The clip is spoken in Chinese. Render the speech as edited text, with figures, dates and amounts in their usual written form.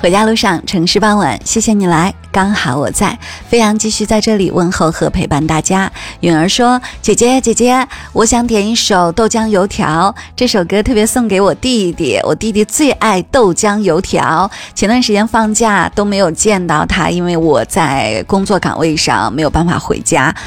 回家路上，城市傍晚，谢谢你来，刚好我在。飞扬继续在这里问候和陪伴大家。允儿说，姐姐，我想点一首豆浆油条，这首歌特别送给我弟弟，我弟弟最爱豆浆油条。前段时间放假都没有见到他，因为我在工作岗位上没有办法回家，